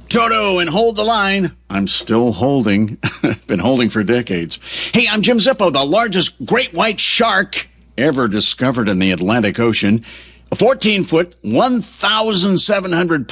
Toto and Hold the Line. I'm still holding. Been holding for decades. Hey, I'm Jim Zippo, the largest great white shark ever discovered in the Atlantic Ocean. A 14-foot, 1,700